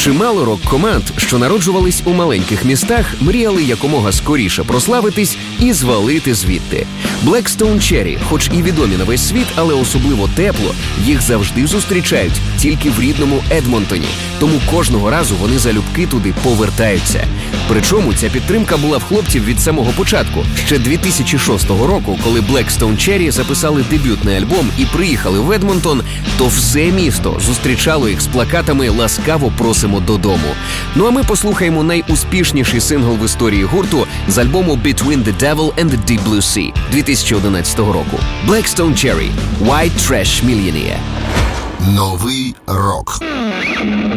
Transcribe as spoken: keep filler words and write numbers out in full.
Чимало рок-команд, що народжувались у маленьких містах, мріяли якомога скоріше прославитись і звалити звідти. Black Stone Cherry, хоч і відомі на весь світ, але особливо тепло, їх завжди зустрічають тільки в рідному Едмонтоні. Тому кожного разу вони залюбки туди повертаються. Причому ця підтримка була в хлопців від самого початку. Ще дві тисячі шостого року, коли Black Stone Cherry записали дебютний альбом і приїхали в Едмонтон, то все місто зустрічало їх з плакатами «Ласкаво просимо додому». Ну а ми послухаємо найуспішніший сингл в історії гурту з альбому «Between the Devil and the Deep Blue Sea» дві тисячі одинадцятого року. Black Stone Cherry – White Trash Millionaire. Новий рок.